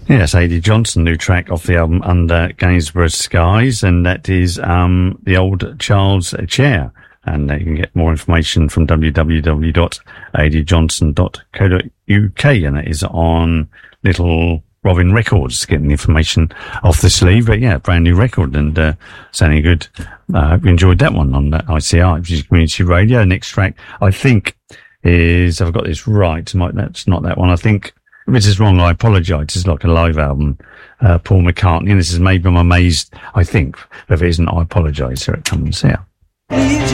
Yes, A.D. Johnson, new track off the album Under Gainsborough Skies, and that is the old Charles Chair. And you can get more information from www.adjohnson.co.uk, and that is on Little Robin Records, getting the information off the sleeve. But yeah, brand new record and sounding good. I hope you enjoyed that one on ICR, which is Community Radio. Next track, I think, is, I've got this right, that's not that one. I think, if this is wrong, I apologise. It's like a live album, Paul McCartney, and this is Maybe I'm Amazed, I think. But if it isn't, I apologise. Here it comes, here.